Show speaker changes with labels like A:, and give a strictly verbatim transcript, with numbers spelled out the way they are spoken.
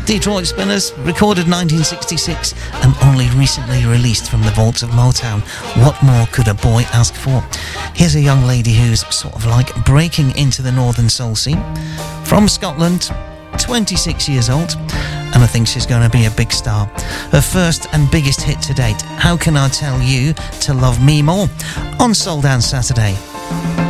A: Detroit Spinners, recorded nineteen sixty-six and only recently released from the vaults of Motown. What more could a boy ask for? Here's a young lady who's sort of like breaking into the northern soul scene. From Scotland, twenty-six years old, and I think she's going to be a big star. Her first and biggest hit to date, How Can I Tell You to Love Me More, on Soul Dance Saturday.